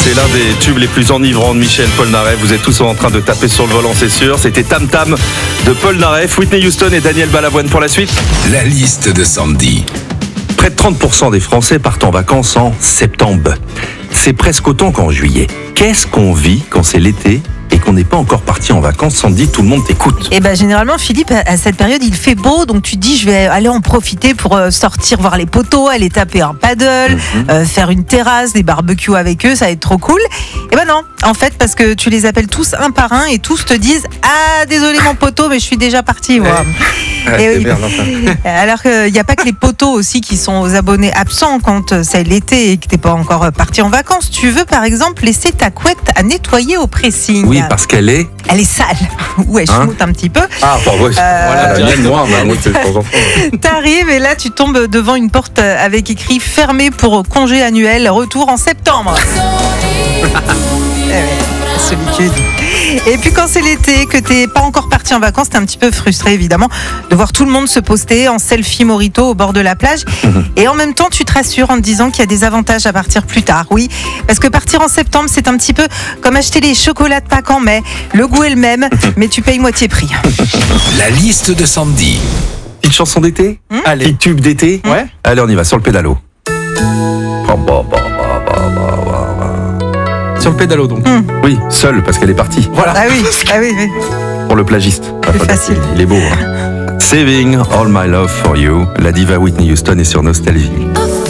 C'est l'un des tubes les plus enivrants de Michel Polnareff. Vous êtes tous en train de taper sur le volant, c'est sûr. C'était Tam Tam de Polnareff, Whitney Houston et Daniel Balavoine pour la suite. La liste de Sandy. Près de 30% des Français partent en vacances en septembre. C'est presque autant qu'en juillet. Qu'est-ce qu'on vit quand c'est l'été et qu'on n'est pas encore parti en vacances? Sandy, tout le monde t'écoute. Et ben généralement, Philippe, à cette période, il fait beau, donc tu te dis, je vais aller en profiter pour sortir voir les potos, aller taper un paddle, faire une terrasse, des barbecues avec eux, ça va être trop cool. Et ben non, en fait, parce que tu les appelles tous un par un et tous te disent, ah désolé mon poteau, mais je suis déjà parti. Moi. Et oui. Alors qu'il n'y a pas que les potos aussi qui sont aux abonnés absents quand c'est l'été et que t'es pas encore parti en vacances. Tu veux par exemple laisser ta couette à nettoyer au pressing. Oui, parce qu'elle est... Elle est sale, ou elle schmoute un petit peu. Ah, pardon, voilà, la mienne, moi, c'est de temps en temps. T'arrives et là tu tombes devant une porte avec écrit fermé pour congé annuel, retour en septembre. Solitude. Et puis quand c'est l'été, que t'es pas encore parti en vacances, t'es un petit peu frustré évidemment de voir tout le monde se poster en selfie mojito au bord de la plage. Et en même temps, tu te rassures en te disant qu'il y a des avantages à partir plus tard. Oui, parce que partir en septembre, c'est un petit peu comme acheter les chocolats de Pâques en mai. Le goût est le même, mais tu payes moitié prix. La liste de Sandy. Petite chanson d'été? Allez. Petit tube d'été? Ouais. Allez, on y va, sur le pédalo. Sur le pédalo donc. Oui, seul, parce qu'elle est partie. Voilà. Ah oui, ah oui, oui. Pour le plagiste. C'est facile. Il est beau. Hein. Saving All My Love For You. La diva Whitney Houston est sur Nostalgie.